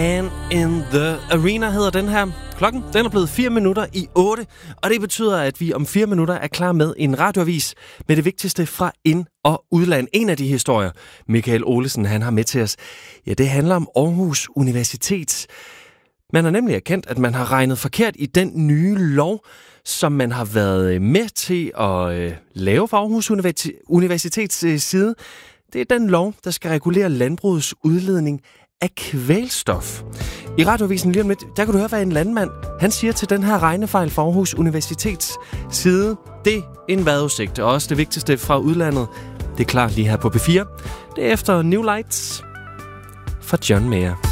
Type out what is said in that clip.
Man in the Arena hedder den her. Klokken den er blevet 8:04, og det betyder, at vi om 4 minutter er klar med en radioavis med det vigtigste fra ind- og udland. En af de historier, Michael Olesen han har med til os, ja, det handler om Aarhus Universitet. Man har nemlig erkendt, at man har regnet forkert i den nye lov, som man har været med til at lave fra Aarhus Universitets side. Det er den lov, der skal regulere landbrugets udledning af kvælstof. I radioavisen lige om lidt, der kan du høre, hvad en landmand han siger til den her regnefejl fra Aarhus Universitets side. Det er en vejrudsigt, og også det vigtigste fra udlandet. Det er klart lige her på P4. Det er efter New Lights fra John Mayer.